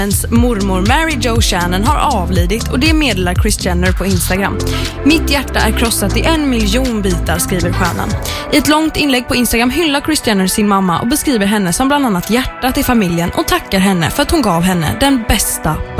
Hennes mormor Mary Jo Shannon har avlidit och det meddelar Kris Jenner på Instagram. Mitt hjärta är krossat i 1 miljon bitar, skriver stjärnan. I ett långt inlägg på Instagram hyllar Kris Jenner sin mamma och beskriver henne som bland annat hjärtat i familjen och tackar henne för att hon gav henne den bästa